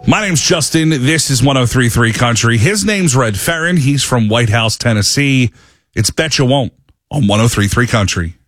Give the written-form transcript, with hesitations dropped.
My name's Justin. This is 103.3 Country. His name's Red Ferrin. He's from White House, Tennessee. It's Bet You Won't on 103.3 Country.